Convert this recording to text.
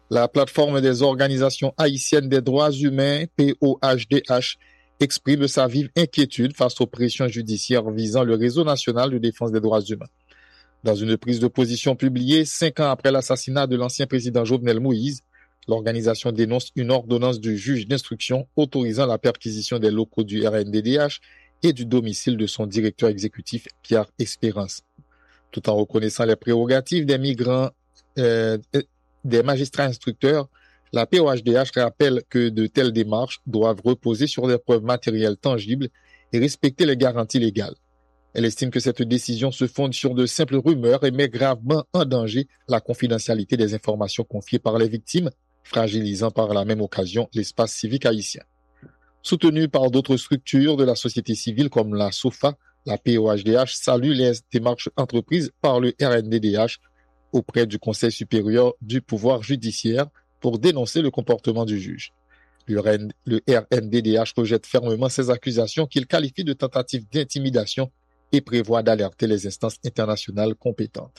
La plateforme des organisations haïtiennes des droits humains, POHDH, exprime sa vive inquiétude face aux pressions judiciaires visant le réseau national de défense des droits humains. Dans une prise de position publiée 5 ans après l'assassinat de l'ancien président Jovenel Moïse, l'organisation dénonce une ordonnance du juge d'instruction autorisant la perquisition des locaux du RNDDH et du domicile de son directeur exécutif Pierre Espérance. Tout en reconnaissant les prérogatives des migrants, des magistrats instructeurs, la POHDH rappelle que de telles démarches doivent reposer sur des preuves matérielles tangibles et respecter les garanties légales. Elle estime que cette décision se fonde sur de simples rumeurs et met gravement en danger la confidentialité des informations confiées par les victimes, fragilisant par la même occasion l'espace civique haïtien. Soutenue par d'autres structures de la société civile comme la SOFA, la POHDH salue les démarches entreprises par le RNDDH auprès du Conseil supérieur du pouvoir judiciaire pour dénoncer le comportement du juge. Le RNDDH rejette fermement ces accusations qu'il qualifie de tentatives d'intimidation et prévoit d'alerter les instances internationales compétentes.